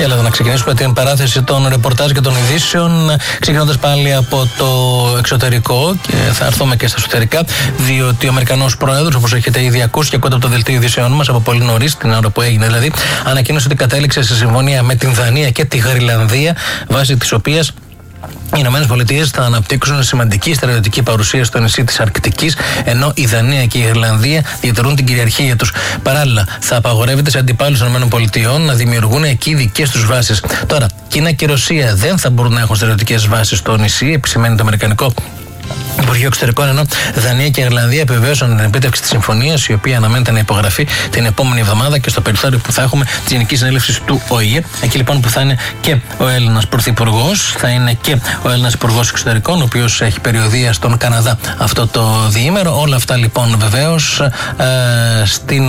Και έλα να ξεκινήσουμε την παράθεση των ρεπορτάζ και των ειδήσεων, ξεκινώντας πάλι από το εξωτερικό και θα έρθουμε και στα εσωτερικά, διότι ο Αμερικανός Πρόεδρος, όπως έχετε ήδη ακούσει και ακούτε από το δελτίο ειδήσεων μας από πολύ νωρίς, την ώρα που έγινε δηλαδή, ανακοίνωσε ότι κατέληξε σε συμφωνία με την Δανία και τη Γροιλανδία, βάσει της οποίας οι Ηνωμένες Πολιτείες θα αναπτύξουν σημαντική στρατιωτική παρουσία στο νησί της Αρκτικής, ενώ η Δανία και η Ιρλανδία διατηρούν την κυριαρχία τους. Παράλληλα, θα απαγορεύεται σε αντιπάλους των ΗΠΑ να δημιουργούν εκεί δικές τους βάσεις. Τώρα, Κίνα και Ρωσία δεν θα μπορούν να έχουν στρατιωτικές βάσεις στο νησί, επισημαίνει το Αμερικανικό Υπουργείο Εξωτερικών, ενώ Δανία και Ιρλανδία επιβεβαίωσαν την επίτευξη της συμφωνίας, η οποία αναμένεται να υπογραφεί την επόμενη εβδομάδα και στο περιθώριο που θα έχουμε τη Γενική Συνέλευση του ΟΗΕ. Εκεί λοιπόν που θα είναι και ο Έλληνας Πρωθυπουργός, θα είναι και ο Έλληνας Υπουργός Εξωτερικών, ο οποίος έχει περιοδεία στον Καναδά αυτό το διήμερο. Όλα αυτά λοιπόν βεβαίως στην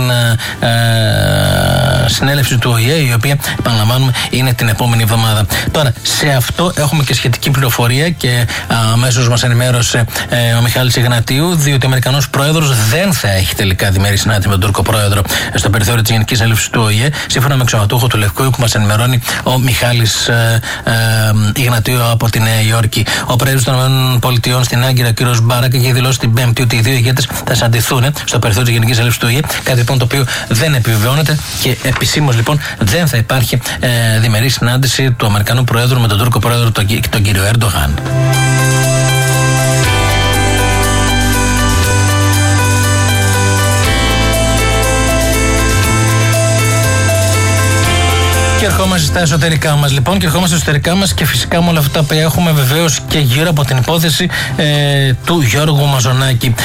συνέλευση του ΟΗΕ, η οποία επαναλαμβάνουμε είναι την επόμενη εβδομάδα. Τώρα, σε αυτό έχουμε και σχετική πληροφορία και αμέσως μας ενημέρωσε ο Μιχάλης Ιγνατίου, διότι ο Αμερικανός Πρόεδρος δεν θα έχει τελικά διμερή συνάντηση με τον Τούρκο Πρόεδρο στο περιθώριο της Γενικής Συνέλευσης του ΟΗΕ, σύμφωνα με αξιωματούχο του Λευκού Οίκου που μας ενημερώνει ο Μιχάλης Ιγνατίου από τη Νέα Υόρκη. Ο Πρόεδρος των ΗΠΑ στην Άγκυρα, ο κ. Μπάρακ, είχε δηλώσει την Πέμπτη ότι οι δύο ηγέτες θα συναντηθούν στο περιθώριο της Γενικής Συνέλευσης του ΟΗΕ, κάτι λοιπόν το οποίο δεν επιβεβαιώνεται και επισήμως λοιπόν δεν θα υπάρχει διμερή συνάντηση του Αμερικανού Πρόεδρου με τον Τούρκο Πρόεδρο, τον κύριο Ερντογάν. Και ερχόμαστε στα εσωτερικά μας λοιπόν, και ερχόμαστε στα εσωτερικά μας και φυσικά με όλα αυτά που έχουμε βεβαίως και γύρω από την υπόθεση του Γιώργου Μαζονάκη.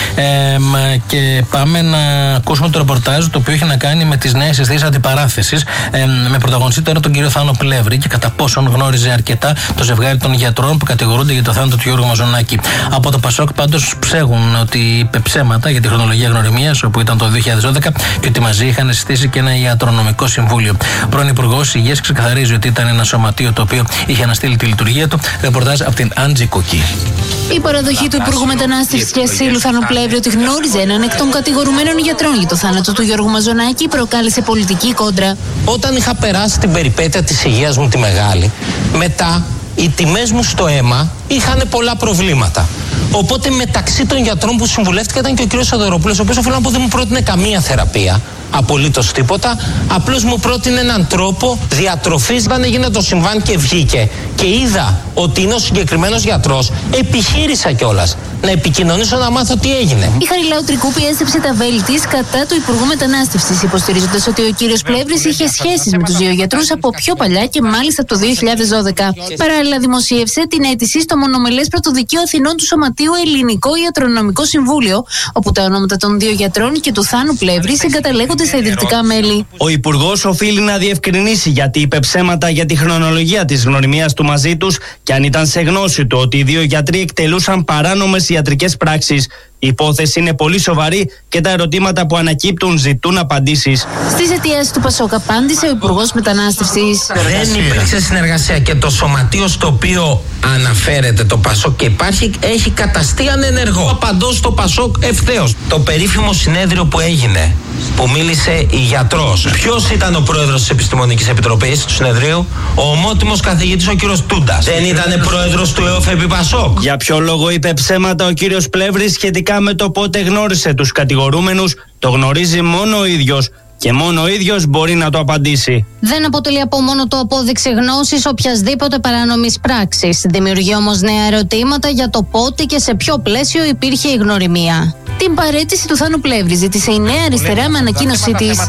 Και πάμε να ακούσουμε το ρεπορτάζ το οποίο έχει να κάνει με τις νέες αισθήσεις αντιπαράθεσης, με πρωταγωνιστή τώρα τον κύριο Θάνο Πλεύρη και κατά πόσον γνώριζε αρκετά το ζευγάρι των γιατρών που κατηγορούνται για το θάνατο του Γιώργου Μαζονάκη. Από το Πασόκ πάντως ψέγουν ότι είπε ψέματα για τη χρονολογία γνωριμίας, όπου ήταν το 2012, και ότι μαζί είχαν συστήσει και ένα ιατρονομικό συμβούλιο. Πρώην Υπουργός Υγείας ξεκαθαρίζει ότι ήταν ένα σωματείο το οποίο είχε αναστείλει τη λειτουργία του. Ρεπορτάζ από την Άντζη Κουκή. Η παραδοχή του Υπουργού Μετανάστευσης και Ασύλου Θάνου Πλεύρη ότι γνώριζε έναν εκ των κατηγορουμένων γιατρών για το θάνατο του Γιώργου Μαζονάκη προκάλεσε πολιτική κόντρα. Όταν είχα περάσει την περιπέτεια της υγείας μου τη μεγάλη, μετά οι τιμές μου στο αίμα είχαν πολλά προβλήματα. Οπότε μεταξύ των γιατρών που συμβουλεύτηκα ήταν και ο κ. Σαδωροπούλος, ο οποίος οφείλω να πω δεν μου πρότεινε καμία θεραπεία. Απολύτως τίποτα. Απλώς μου πρότεινε έναν τρόπο διατροφής. Όταν έγινε το συμβάν και βγήκε και είδα ότι είναι ο συγκεκριμένος γιατρός, επιχείρησα κιόλας να επικοινωνήσω να μάθω τι έγινε. Η Χαριλάου Τρικούπη έστρεψε τα βέλη της κατά του Υπουργού Μετανάστευσης, υποστηρίζοντας ότι ο κύριος Πλεύρης είχε σχέσεις με τους δύο γιατρούς από πιο παλιά και μάλιστα από το 2012. Παράλληλα, δημοσίευσε την αίτηση στο μονομελές Πρωτοδικείο Αθηνών του Σωματείου Ελληνικό Ιατρονομικό Συμβούλιο, όπου τα ονόματα των δύο γιατρών και του Θάνου Πλεύρη συγκαταλέγονται στα ιδρυτικά μέλη. Ο Υπουργός οφείλει να διευκρινίσει γιατί είπε ψέματα για τη χρονολογία της γνωριμίας του μαζί τους και αν ήταν σε γνώση του ότι οι δύο γιατροί εκτελούσαν παράνομες ιατρικές πράξεις. Η υπόθεση είναι πολύ σοβαρή και τα ερωτήματα που ανακύπτουν ζητούν απαντήσεις. Στις αιτιάσεις του Πασόκ απάντησε ο Υπουργός Μετανάστευσης. Δεν υπήρξε συνεργασία και το σωματείο στο οποίο αναφέρεται το Πασόκ και υπάρχει έχει καταστεί ανενεργό. Απαντώ στο Πασόκ ευθέως. Το περίφημο συνέδριο που έγινε, που μίλησε η γιατρός. Ποιος ήταν ο πρόεδρος της Επιστημονικής Επιτροπής του συνεδρίου? Ο ομότιμος καθηγητής ο κύριος Τούντας. Δεν ήταν πρόεδρος του ΕΟΦΕΠ Πασόκ. Για ποιο λόγο είπε ψέματα ο κύριος Πλεύρης σχετικά με το πότε γνώρισε τους κατηγορούμενους? Το γνωρίζει μόνο ο ίδιος και μόνο ο ίδιος μπορεί να το απαντήσει. Δεν αποτελεί από μόνο το απόδειξη γνώσης οποιασδήποτε παράνομης πράξης. Δημιουργεί όμως νέα ερωτήματα για το πότε και σε ποιο πλαίσιο υπήρχε η γνωριμία. Την παραίτηση του Θάνου Πλεύρη ζήτησε η Νέα Αριστερά με ανακοίνωσή της.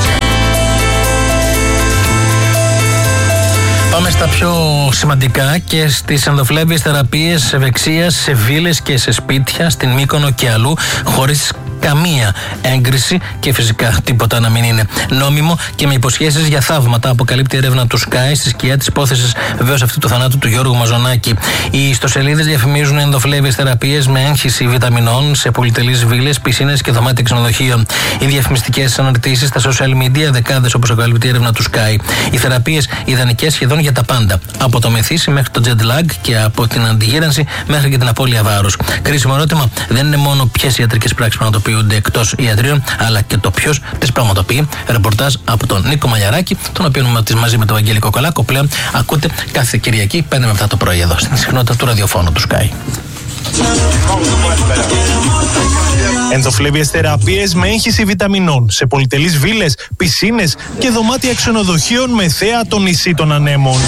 Πάμε στα πιο σημαντικά και στις ενδοφλέβιες θεραπείες ευεξίας σε βίλες και σε σπίτια, στην Μύκονο και αλλού, χωρίς καμία έγκριση και φυσικά τίποτα να μην είναι νόμιμο και με υποσχέσεις για θαύματα, αποκαλύπτει η έρευνα του Sky στη σκιά της υπόθεσης βεβαίως αυτή του θανάτου του Γιώργου Μαζονάκη. Οι ιστοσελίδες διαφημίζουν ενδοφλέβιες θεραπείες με έγχυση βιταμινών σε πολυτελείς βίλες, πισίνες και δωμάτια ξενοδοχείων. Οι διαφημιστικές αναρτήσεις στα social media δεκάδες, όπως αποκαλύπτει η έρευνα του Sky. Οι θεραπείες ιδανικές σχεδόν για τα πάντα. Από το μεθύσι μέχρι το jet lag και από την αντιγύρανση μέχρι και την απώλεια βάρους. Κρίσιμο ερώτημα δεν είναι μόνο ποιες ιατρικές πράξεις πραγματοποιούνται χρησιμοποιούνται εκτός ιατρίων, αλλά και το ποιος τις πραγματοποιεί. Ρεπορτάζ από τον Νίκο Μαλιαράκη, τον οποίο μαζί με τον Βαγγέλη Κοκολάκο πλέον ακούτε κάθε Κυριακή 5 με 7 το πρωί εδώ στην συχνότητα του ραδιοφώνου του Sky. Ενδοφλέβιες θεραπείες με έγχυση βιταμινών σε πολυτελείς βίλες, πισίνες και δωμάτια ξενοδοχείων με θέα το νησί των ανέμων.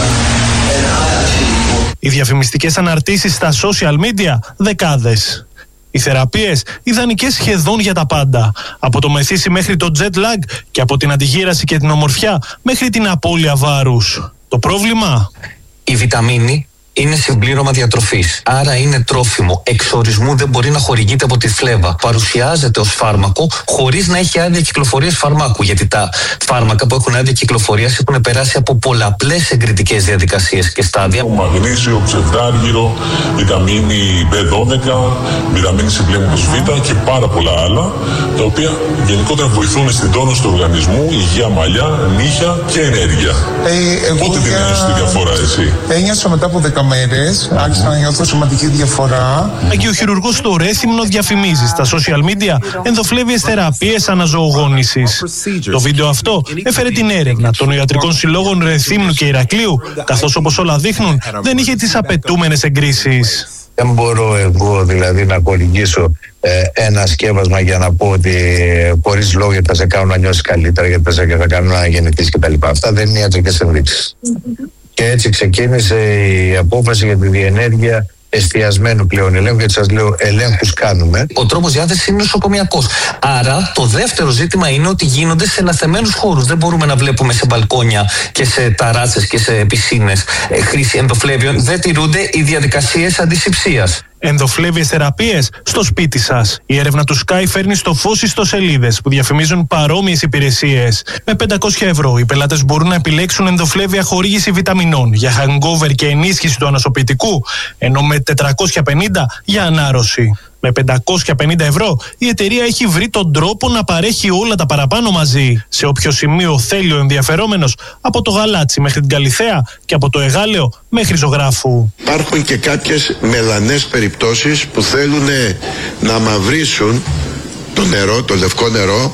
Οι διαφημιστικές αναρτήσεις στα social media δεκάδες. Οι θεραπείες ιδανικές σχεδόν για τα πάντα. Από το μεθύσι μέχρι το jet lag και από την αντιγύραση και την ομορφιά μέχρι την απώλεια βάρους. Το πρόβλημα? Η βιταμίνη είναι συμπλήρωμα διατροφής. Άρα είναι τρόφιμο. Εξορισμού δεν μπορεί να χορηγείται από τη φλέβα. Παρουσιάζεται ως φάρμακο χωρίς να έχει άδεια κυκλοφορίας φαρμάκου. Γιατί τα φάρμακα που έχουν άδεια κυκλοφορίας έχουν περάσει από πολλαπλές εγκριτικές διαδικασίες και στάδια. Μαγνήσιο, ψευδάργυρο, βιταμίνη B12, βιταμίνη συμπλήρωματος Β και πάρα πολλά άλλα, τα οποία γενικότερα βοηθούν στην τόνωση του οργανισμού, υγεία μαλλιά, νύχια και ενέργεια. Πότε την ένιωσες τη διαφορά εσύ? Ένιωσα μετά από 10 μέρες, άρχισα να νιώθω σωματική διαφορά. Και ο χειρουργός στο Ρέθυμνο διαφημίζει στα social media ενδοφλέβιες θεραπείες αναζωογόνησης. Το βίντεο αυτό έφερε την έρευνα των ιατρικών συλλόγων Ρεθύμνου και Ηρακλείου, καθώς όπως όλα δείχνουν δεν είχε τις απαιτούμενες εγκρίσεις. Δεν μπορώ εγώ δηλαδή να χορηγήσω ένα σκεύασμα για να πω ότι χωρίς λόγια θα σε κάνουν να νιώσεις καλύτερα, γιατί θα κάνουν να γεννηθείς κτλ. Αυτά δεν είναι ιατρικές ενδείξεις. Και έτσι ξεκίνησε η απόφαση για τη διενέργεια εστιασμένου πλέον ελέγχου, γιατί σας λέω ελέγχους κάνουμε. Ο τρόπος διάθεσης είναι νοσοκομιακός. Άρα το δεύτερο ζήτημα είναι ότι γίνονται σε ελαθεμένους χώρους. Δεν μπορούμε να βλέπουμε σε μπαλκόνια και σε ταράτσες και σε πισίνες χρήση ενδοφλέβιων. Δεν τηρούνται οι διαδικασίες αντισηψίας. Ενδοφλέβιες θεραπείες στο σπίτι σας. Η έρευνα του Sky φέρνει στο φως ιστοσελίδες που διαφημίζουν παρόμοιες υπηρεσίες. Με 500 ευρώ οι πελάτες μπορούν να επιλέξουν ενδοφλέβια χορήγηση βιταμινών για hangover και ενίσχυση του ανασωπητικού, ενώ με 450 για ανάρρωση. Με 550 ευρώ η εταιρεία έχει βρει τον τρόπο να παρέχει όλα τα παραπάνω μαζί. Σε όποιο σημείο θέλει ο ενδιαφερόμενος, από το Γαλάτσι μέχρι την Καλιθέα και από το Εγάλεο μέχρι Ζωγράφου. Υπάρχουν και κάποιες μελανές περιπτώσεις που θέλουν να μαυρίσουν το νερό, το λευκό νερό,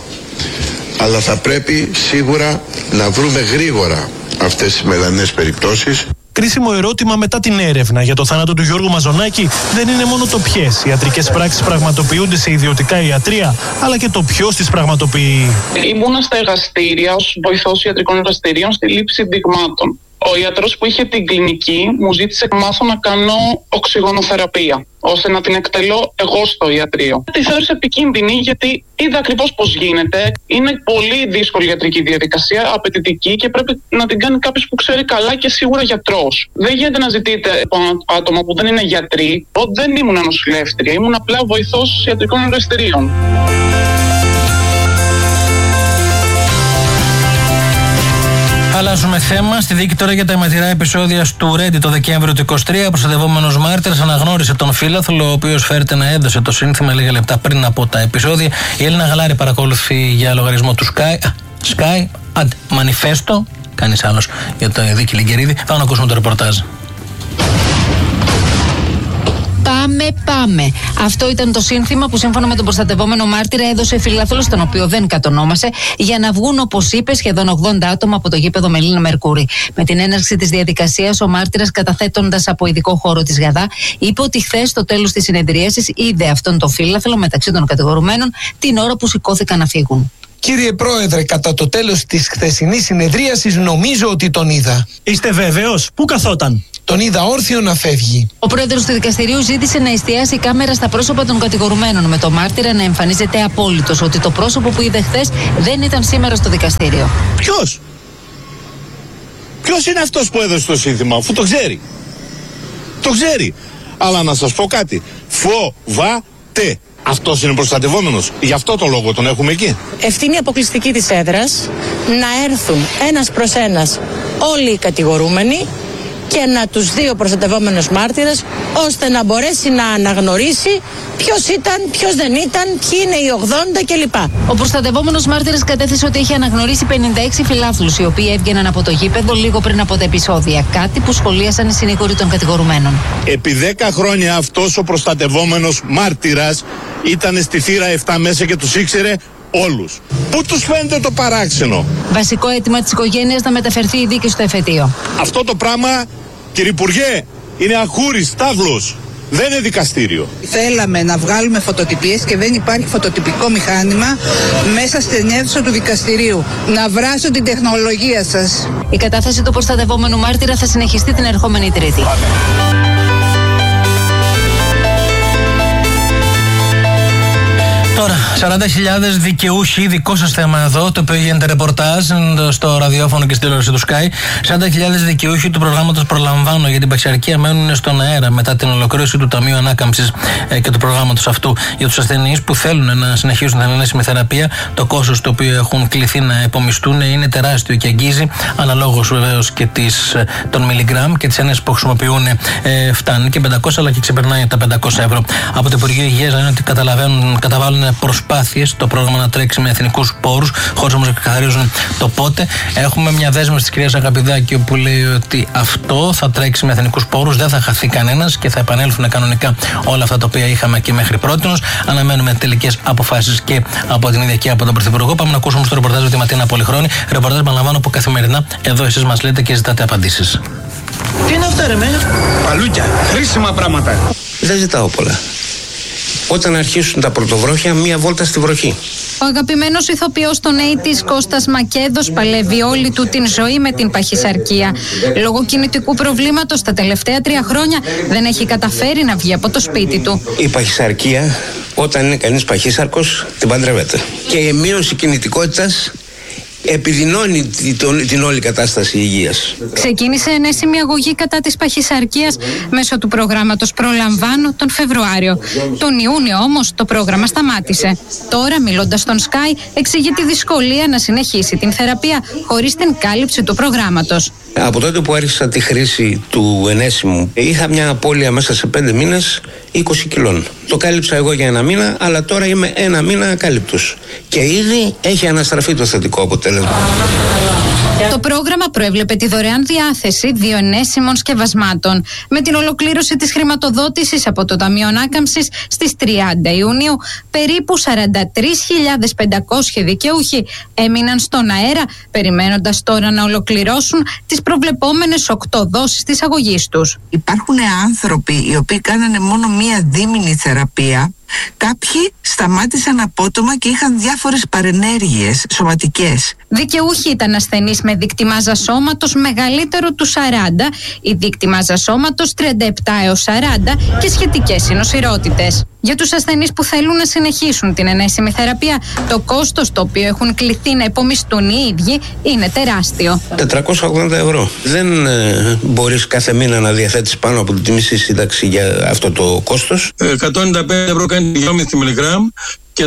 αλλά θα πρέπει σίγουρα να βρούμε γρήγορα αυτές τις μελανές περιπτώσεις. Κρίσιμο ερώτημα μετά την έρευνα για το θάνατο του Γιώργου Μαζονάκη δεν είναι μόνο το ποιες ιατρικές πράξεις πραγματοποιούνται σε ιδιωτικά ιατρεία, αλλά και το ποιος τις πραγματοποιεί. Ήμουνα στα εργαστήρια ως βοηθός ιατρικών εργαστηρίων στη λήψη δειγμάτων. Ο ιατρός που είχε την κλινική μου ζήτησε να μάθω να κάνω οξυγονοθεραπεία, ώστε να την εκτελώ εγώ στο ιατρείο. Τη θεώρησε επικίνδυνη γιατί είδα ακριβώς πώς γίνεται. Είναι πολύ δύσκολη ιατρική διαδικασία, απαιτητική και πρέπει να την κάνει κάποιος που ξέρει καλά και σίγουρα γιατρός. Δεν γίνεται να ζητείτε από άτομα που δεν είναι γιατροί. Δεν ήμουν νοσηλεύτρια, ήμουν απλά βοηθός ιατρικών εργαστηρίων. Αλλάζουμε θέμα. Στη δίκη τώρα για τα αιματηρά επεισόδια του Ρέντι το Δεκέμβριο του 2023. Ο προστατευόμενος μάρτυρας αναγνώρισε τον φύλαθλο, ο οποίος φέρεται να έδωσε το σύνθημα λίγα λεπτά πριν από τα επεισόδια. Η Έλληνα Γαλάρη παρακολουθεί για λογαριασμό του Sky. Μανιφέστο. Κανείς άλλος για το δίκη Λιγκερίδη. Θα να ακούσουμε το ρεπορτάζ. Πάμε. Αυτό ήταν το σύνθημα που σύμφωνα με τον προστατευόμενο μάρτυρα έδωσε φύλαθλος, τον οποίο δεν κατονόμασε, για να βγουν, όπως είπε, σχεδόν 80 άτομα από το γήπεδο Μελίνα Μερκούρη. Με την έναρξη της διαδικασίας, ο μάρτυρας, καταθέτοντας από ειδικό χώρο της ΓΑΔΑ, είπε ότι χθες στο τέλος της συνεδρίασης είδε αυτόν τον φύλαθλο μεταξύ των κατηγορουμένων την ώρα που σηκώθηκαν να φύγουν. Κύριε Πρόεδρε, κατά το τέλος της χθεσινής συνεδρίασης νομίζω ότι τον είδα. Είστε βέβαιος? Πού καθόταν? Τον είδα όρθιο να φεύγει. Ο πρόεδρος του δικαστηρίου ζήτησε να εστιάσει η κάμερα στα πρόσωπα των κατηγορουμένων, με το μάρτυρα να εμφανίζεται απόλυτος ότι το πρόσωπο που είδε χθες δεν ήταν σήμερα στο δικαστήριο. Ποιος? Ποιος είναι αυτός που έδωσε το σύνθημα, αφού το ξέρει? Το ξέρει. Αλλά να σας πω κάτι. Φοβάται. Αυτός είναι προστατευόμενος. Γι' αυτό το λόγο τον έχουμε εκεί. Ευθύνη αποκλειστική της έδρας να έρθουν ένας προς ένας όλοι οι κατηγορούμενοι και να τους δει ο προστατευόμενος μάρτυρας, ώστε να μπορέσει να αναγνωρίσει ποιος ήταν, ποιος δεν ήταν, ποιοι είναι οι 80 κλπ. Ο προστατευόμενος μάρτυρας κατέθεσε ότι έχει αναγνωρίσει 56 φιλάθλους, οι οποίοι έβγαιναν από το γήπεδο λίγο πριν από τα επεισόδια. Κάτι που σχολίασαν οι συνήγοροι των κατηγορουμένων. Επί 10 χρόνια αυτός ο προστατευόμενος μάρτυρας ήταν στη θύρα 7 μέσα και τους ήξερε όλους. Πού τους φαίνεται το παράξενο? Βασικό αίτημα της οικογένειας να μεταφερθεί η δίκη στο εφετείο. Αυτό το πράγμα, κύριε Υπουργέ, είναι αχούρης, στάβλος. Δεν είναι δικαστήριο. Θέλαμε να βγάλουμε φωτοτυπίες και δεν υπάρχει φωτοτυπικό μηχάνημα μέσα στην αίθουσα του δικαστηρίου. Να βράσω την τεχνολογία σας. Η κατάθεση του προστατευόμενου μάρτυρα θα συνεχιστεί την ερχόμενη Τρίτη. Τώρα, 40.000 δικαιούχοι, δικό σας θέμα εδώ, το οποίο γίνεται ρεπορτάζ στο ραδιόφωνο και στη τηλεόραση του Sky. 40.000 δικαιούχοι του προγράμματος Προλαμβάνω για την παχυσαρκία μένουν στον αέρα μετά την ολοκλήρωση του Ταμείου Ανάκαμψης και του προγράμματος αυτού. Για τους ασθενείς που θέλουν να συνεχίσουν την ενέσιμη θεραπεία, το κόστος το οποίο έχουν κληθεί να επομιστούν είναι τεράστιο και αγγίζει, αναλόγως βεβαίως και των μιλιγκράμμ και τις έννοιες που χρησιμοποιούν, φτάνει και 500 αλλά και ξεπερνάει τα 500 ευρώ. Από το Υπουργείο Υγείας λένε ότι καταβάλουν προσπάθειες το πρόγραμμα να τρέξει με εθνικούς πόρους, χωρίς όμως να καθαρίζουν το πότε. Έχουμε μια δέσμευση της κυρίας Αγαπηδάκη που λέει ότι αυτό θα τρέξει με εθνικούς πόρους, δεν θα χαθεί κανένας και θα επανέλθουν κανονικά όλα αυτά τα οποία είχαμε και μέχρι πρότινος. Αναμένουμε τελικές αποφάσεις και από την ίδια και από τον Πρωθυπουργό. Πάμε να ακούσουμε όμως το ρεπορτάζ τη Ματίνα Πολυχρόνη. Ρεπορτάζ παραλαμβάνω που καθημερινά εδώ εσείς μας λέτε και ζητάτε απαντήσεις. Τι είναι αυτό, ρε μένα? Παλούκια, χρήσιμα πράγματα. Δεν ζητάω πολλά. Όταν αρχίσουν τα πρωτοβρόχια, μία βόλτα στη βροχή. Ο αγαπημένος ηθοποιός των 80's Κώστας Μακέδος παλεύει όλη του την ζωή με την παχυσαρκία. Λόγω κινητικού προβλήματος τα τελευταία 3 χρόνια δεν έχει καταφέρει να βγει από το σπίτι του. Η παχυσαρκία, όταν είναι κανείς παχύσαρκος, την παντρεύεται. Και η μείωση κινητικότητας επιδεινώνει την όλη κατάσταση υγείας. Ξεκίνησε ενέσιμη αγωγή κατά της παχυσαρκίας μέσω του προγράμματος Προλαμβάνω τον Φεβρουάριο. Τον Ιούνιο όμως το πρόγραμμα σταμάτησε. Τώρα, μιλώντας στον Sky, εξηγεί τη δυσκολία να συνεχίσει την θεραπεία χωρίς την κάλυψη του προγράμματος. Από τότε που άρχισα τη χρήση του ενέσιμου, είχα μια απώλεια μέσα σε 5 μήνες 20 κιλών. Το κάλυψα εγώ για 1 μήνα, αλλά τώρα είμαι 1 μήνα ακάλυπτος. Και ήδη έχει αναστραφεί το θετικό αποτέλεσμα. Το πρόγραμμα προέβλεπε τη δωρεάν διάθεση 2 ενέσιμων σκευασμάτων. Με την ολοκλήρωση της χρηματοδότησης από το Ταμείο Ανάκαμψης στις 30 Ιουνίου, περίπου 43.500 δικαιούχοι έμειναν στον αέρα, περιμένοντας τώρα να ολοκληρώσουν τις προβλεπόμενες 8 δόσεις της αγωγής τους. Υπάρχουν άνθρωποι οι οποίοι κάνανε μόνο μία δίμηνη θεραπεία. Κάποιοι σταμάτησαν απότομα και είχαν διάφορες παρενέργειες σωματικές. Δικαιούχοι ήταν ασθενείς με δείκτη μάζας σώματος μεγαλύτερο του 40, η δείκτη μάζας σώματος 37 έως 40 και σχετικές συνοσηρότητες. Για τους ασθενείς που θέλουν να συνεχίσουν την ενέσιμη θεραπεία, το κόστος το οποίο έχουν κληθεί να υπομισθούν οι ίδιοι είναι τεράστιο. 480 ευρώ. Δεν μπορείς κάθε μήνα να διαθέτεις πάνω από τη μισή σύνταξη για αυτό το κόστος. 195 ευρώ κάνει 2,5 μιλιγκράμμ και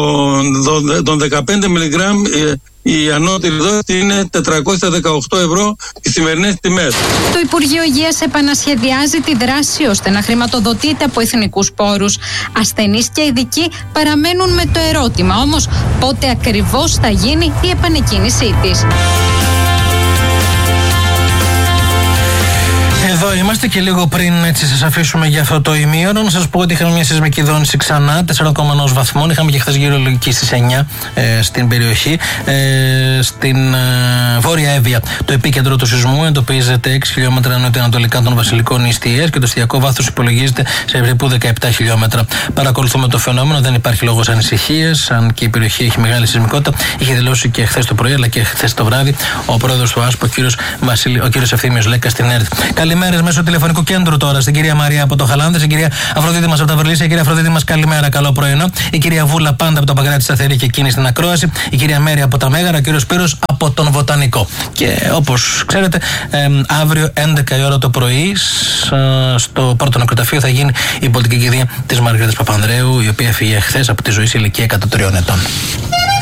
τον 15 μιλιγκράμμ η ανώτερη δόση είναι 418 ευρώ οι σημερινές τιμές. Το Υπουργείο Υγείας επανασχεδιάζει τη δράση ώστε να χρηματοδοτείται από εθνικούς πόρους. Ασθενείς και ειδικοί παραμένουν με το ερώτημα όμως πότε ακριβώς θα γίνει η επανεκκίνησή της. Εδώ είμαστε και λίγο πριν έτσι σας αφήσουμε για αυτό το ημίωρο. Να σας πω ότι είχαμε μια σεισμική δόνηση ξανά 4,1 βαθμών. Είχαμε και χθες γυρολογική στις 9 στην περιοχή. Στην Βόρεια Εύβοια το επίκεντρο του σεισμού εντοπίζεται 6 χιλιόμετρα νοτιοανατολικά των Βασιλικών Ιστιές και το εστιακό βάθος υπολογίζεται σε περίπου 17 χιλιόμετρα. Παρακολουθούμε το φαινόμενο, δεν υπάρχει λόγος ανησυχίας, αν και η περιοχή έχει μεγάλη σεισμικότητα. Είχε δηλώσει και χθες το πρωί αλλά και χθες το βράδυ ο πρόεδρος του ΑΣΠ, ο κύριος Ευθύμιος Λέκας στην ΕΡΤ. Καλημέρες μέσω τηλεφωνικού κέντρου τώρα στην κυρία Μαρία από το Χαλάνδη, στην κυρία Αφροδίτη μας από τα Βερλίσια. Κυρία Αφροδίτη μας, καλημέρα, καλό πρωινό. Η κυρία Βούλα πάντα από το Παγκράτη σταθερή και εκείνη στην ακρόαση. Η κυρία Μέρη από τα Μέγαρα, ο κύριος Σπύρος από τον Βοτανικό. Και όπως ξέρετε, αύριο 11 η ώρα το πρωί στο πρώτο νεκροταφείο θα γίνει η πολιτική κηδεία της Μαργαρίτας Παπανδρέου, η οποία έφυγε χθες από τη ζωή σε ηλικία 103 ετών.